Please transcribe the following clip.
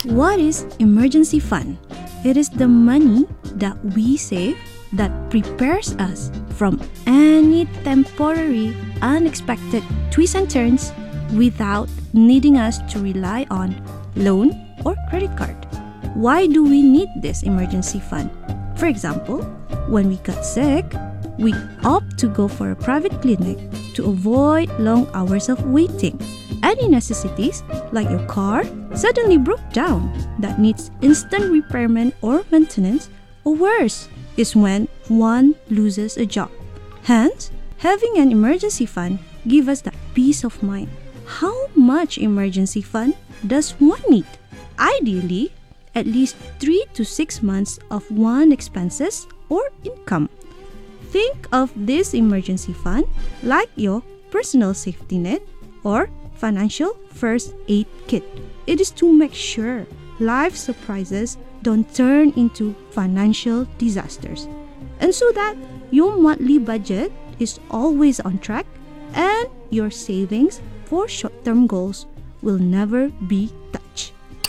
What is emergency fund? It is the money that we save that prepares us from any temporary, unexpected twists and turns without needing us to rely on loan or credit card. Why do we need this emergency fund? For example, when we got sick, we opt to go for a private clinic to avoid long hours of waiting. Any necessities, like your car, suddenly broke down that needs instant repairment or maintenance, or worse, is when one loses a job. Hence, having an emergency fund gives us that peace of mind. How much emergency fund does one need? Ideally, at least 3 to 6 months of one expenses or income. Think of this emergency fund like your personal safety net or financial first aid kit. It is to make sure life surprises don't turn into financial disasters, and so that your monthly budget is always on track and your savings for short-term goals will never be